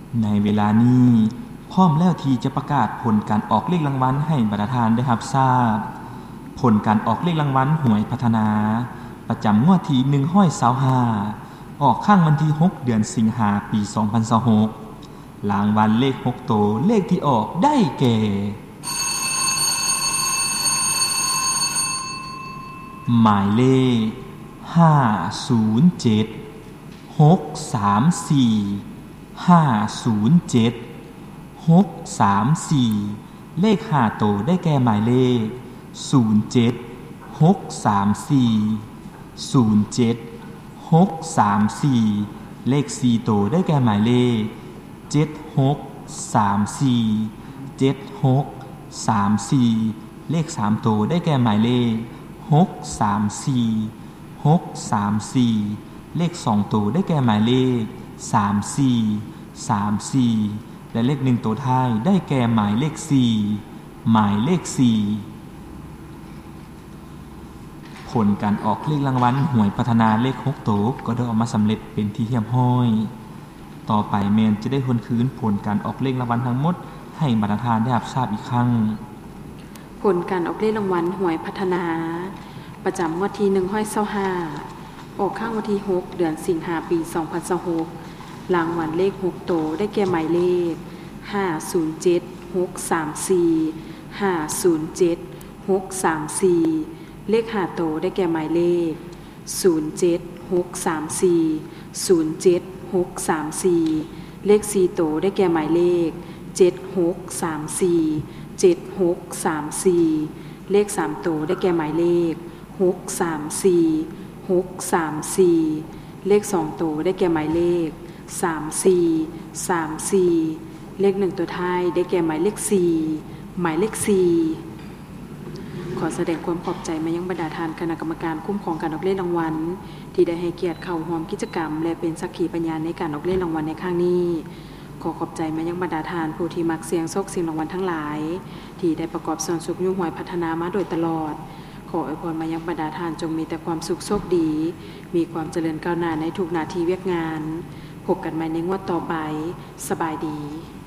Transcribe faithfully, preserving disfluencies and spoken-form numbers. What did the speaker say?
ในเวลานี้พร้อมแล้วที่จะประกาศผลการออกเลขรางวัลให้บรรดาทานได้รับทราบผลการออกเลขรางวัลหวยพัฒนาประจำงวดที่หนึ่งร้อยยี่สิบห้าออกข้างวันที่หกเดือนสิงหาปีสองพันยี่สิบหกรางวัลเลขหกตัวเลขที่ออกได้แก่หมายเลขห้า ศูนย์ เจ็ด หก สาม สี่ ห้า ศูนย์ เจ็ด หก สาม สี่เลขห้าตัวได้แก่หมายเลขศูนย์ เจ็ด หก สาม สี่ ศูนย์ เจ็ด หก สาม สี่เลขสี่ตัวได้แก่หมายเลขเจ็ด หก สาม สี่ เจ็ด หก สาม สี่เลขสามตัวได้แก่หมายเลขหก สาม สี่ หก สาม สี่เลขสองตัวได้แก่หมายเลขสาม สี่ สาม สี่และเลขหนึ่งตัวท้ายได้แก่หมายเลขสี่หมายเลขสี่ผลการออกเลขรางวัลหวยพัฒนาเลขหกตัวก็ได้ออกมาสำเร็จเป็นที่เรียบร้อยต่อไปแมนจะได้ทวนคืนผลการออกเลขรางวัลทั้งหมดให้บรรดาทานได้รับทราบอีกครั้งผลการออกเลขรางวัลหวยพัฒนาประจำงวดที่หนึ่งร้อยยี่สิบห้าออกข้างวันที่หกเดือนสิงหาปีสองพันยี่สิบหกรางวัลเลขหกตัวได้แก่หมายเลขห้า ศูนย์ เจ็ด หก สาม สี่ ห้า ศูนย์ เจ็ด หก สาม สี่เลขห้าตัวได้แก่หมายเลขศูนย์ เจ็ด หก สาม สี่ ศูนย์ เจ็ด หก สาม สี่เลขสี่ตัวได้แก่หมายเลขเจ็ด หก สาม สี่ เจ็ด หก สาม สี่เลขสามตัวได้แก่หมายเลขหก สาม สี่ หก สาม สี่เลขสองตัวได้แก่หมายเลขสาม สี่ สาม สี่เลขหนึ่งตัวท้ายได้แก่หมายเลขสี่หมายเลขสี่ขอแสดงความขอบใจมายังบรรดาทานคณะกรรมการคุ้มครองการออกเลขรางวัลที่ได้ให้เกียรติเข้าร่วมกิจกรรมและเป็นสักขีพยานในการออกเลขรางวัลในครั้งนี้ขอขอบใจมายังบรรดาทานผู้ที่มักเสี่ยงโชคเสี่ยงรางวัลทั้งหลายที่ได้ประกอบส่วนสุขยุ่งหวยพัฒนามาโดยตลอดขออวยพรมายังบรรดาทานจงมีแต่ความสุขโชคดีมีความเจริญก้าวหน้าในทุกนาทีเวียกงานพบกันใหม่ในงวดต่อไปสบายดี